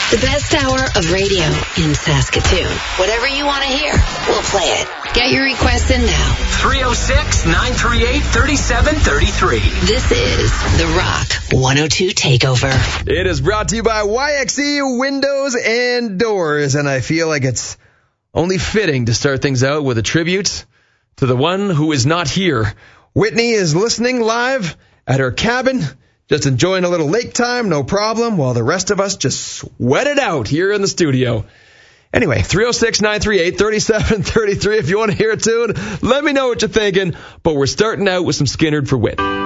The best hour of radio in Saskatoon. Whatever you want to hear, we'll play it. Get your requests in now. 306-938-3733. This is The Rock 102 Takeover. It is brought to you by YXE Windows and Doors, and I feel like it's only fitting to start things out with a tribute to the one who is not here. Whitney is listening live at her cabin, just enjoying a little lake time, no problem, while the rest of us just sweat it out here in the studio. Anyway, 306-938-3733. If you want to hear a tune, let me know what you're thinking. But we're starting out with some Skynyrd for Whit.